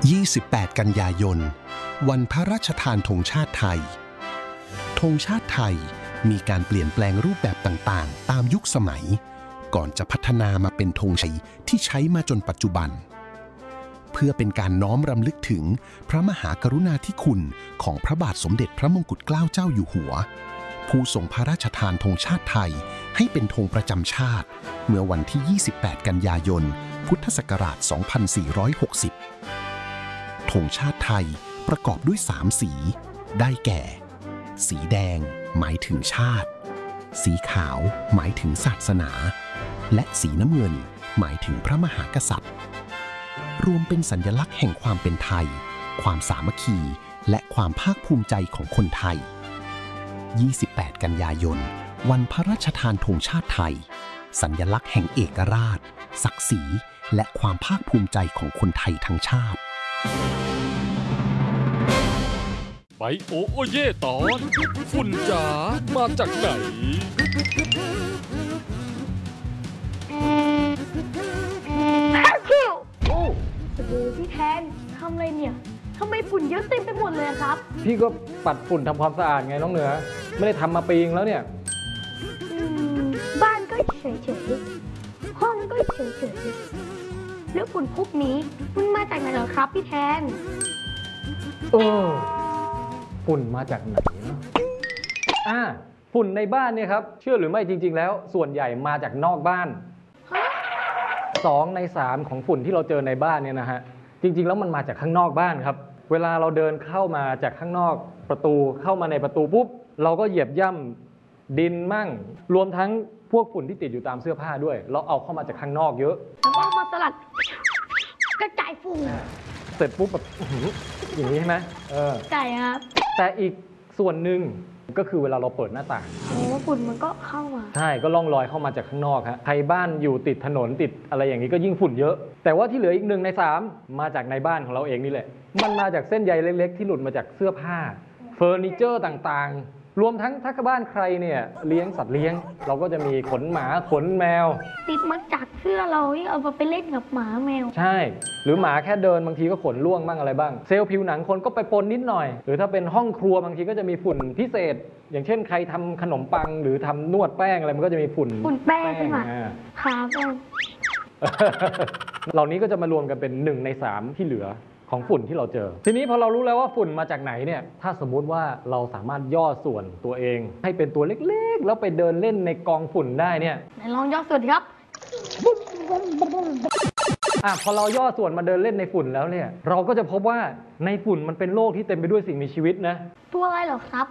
28 กันยายน วันพระราชทานธงชาติไทย ธงชาติไทยมีการเปลี่ยนแปลงรูปแบบต่างๆ ตามยุคสมัย ก่อนจะพัฒนามาเป็นธงชัยที่ใช้มาจนปัจจุบัน เพื่อเป็นการน้อมรำลึกถึงพระมหากรุณาธิคุณของพระบาทสมเด็จพระมงกุฎเกล้าเจ้าอยู่หัว ผู้ทรงพระราชทานธงชาติไทยให้เป็นธงประจำชาติเมื่อวันที่ 28 กันยายน พุทธศักราช 2460 ธงชาติไทยประกอบด้วย 3 สี ได้แก่ สีแดงหมายถึงชาติ สีขาวหมายถึงศาสนา และสีน้ำเงินหมายถึงพระมหากษัตริย์ รวมเป็นสัญลักษณ์แห่งความเป็นไทย ความสามัคคี และความภาคภูมิใจของคนไทย 28 กันยายน วันพระราชทานธงชาติไทย สัญลักษณ์แห่งเอกราช ศักดิ์ศรี และความภาคภูมิใจของคนไทยทั้งชาติไปโอโอเย่ตอนฝุ่นจ๋ามาจากไหนโอ้โหพี่แทนทำอะไรเนี่ยทำไมฝุ่นเยอะเต็มไปหมดเลยครับพี่ก็ปัดฝุ่นทำความสะอาดไงน้องเหนือ ไม่ได้ทำมาปีนึงแล้วเนี่ยบ้านก็เฉยๆห้องก็เฉยๆแล้วฝุ่นพวกนี้มันมาจากไหนเหรอครับพี่แทนฝุ่นมาจากไหนเนาะฝุ่นในบ้านเนี่ยครับเชื่อหรือไม่จริงๆแล้วส่วนใหญ่มาจากนอกบ้าน2 ใน 3ของฝุ่นที่เราเจอในบ้านเนี่ยนะฮะจริงๆแล้วมันมาจากข้างนอกบ้านครับเวลาเราเดินเข้ามาจากข้างนอกประตูเข้ามาในประตูปุ๊บเราก็เหยียบย่ำดินมั่งรวมทั้งพวกฝุ่นที่ติดอยู่ตามเสื้อผ้าด้วยเราเอาเข้ามาจากข้างนอกเยอะแล้วก็มาสลัดกระจายฝุ่นเสร็จปุ๊บแบบอย่างนี้ใช่ไหมใช่ครับแต่อีกส่วนหนึ่งก็คือเวลาเราเปิดหน้าต่างฝุ่นมันก็เข้ามาใช่ก็ล่องลอยเข้ามาจากข้างนอกฮะใครบ้านอยู่ติดถนนติดอะไรอย่างนี้ก็ยิ่งฝุ่นเยอะแต่ว่าที่เหลืออีก1 ใน 3มาจากในบ้านของเราเองนี่แหละมันมาจากเส้นใยเล็กๆที่หลุดมาจากเสื้อผ้าเฟอร์นิเจอร์ต่างๆรวมทั้งถ้าบ้านใครเนี่ยเลี้ยงสัตว์เลี้ยงเราก็จะมีขนหมาขนแมวติดมาจากเสื้อเราที่เอาไปเล่นกับหมาแมวใช่หรือหมาแค่เดินบางทีก็ขนร่วงบ้างอะไรบ้างเซลล์ผิวหนังคนก็ไปปนนิดหน่อยหรือถ้าเป็นห้องครัวบางทีก็จะมีฝุ่นพิเศษอย่างเช่นใครทำขนมปังหรือทำนวดแป้งอะไรมันก็จะมีฝุ่นแป้งใช่ไหมค่ะแป้งเหล่านี้ก็จะมารวมกันเป็น1 ใน 3ที่เหลือของฝุ่นที่เราเจอทีนี้พอเรารู้แล้วว่าฝุ่นมาจากไหนเนี่ยถ้าสมมุติว่าเราสามารถย่อส่วนตัวเองให้เป็นตัวเล็กๆแล้วไปเดินเล่นในกองฝุ่นได้เนี่ยลองย่อส่วนครับพอเราย่อส่วนมาเดินเล่นในฝุ่นแล้วเนี่ยเราก็จะพบว่าในฝุ่นมันเป็นโลกที่เต็มไปด้วยสิ่งมีชีวิตนะตัวอะไรเหรอครับ